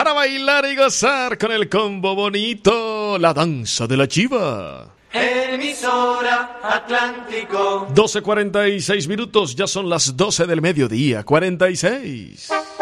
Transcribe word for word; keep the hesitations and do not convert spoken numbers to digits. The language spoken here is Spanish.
para bailar y gozar con el combo bonito, la danza de la chiva. Emisora Atlántico. doce cuarenta y seis minutos, ya son las doce del mediodía, cuarenta y seis.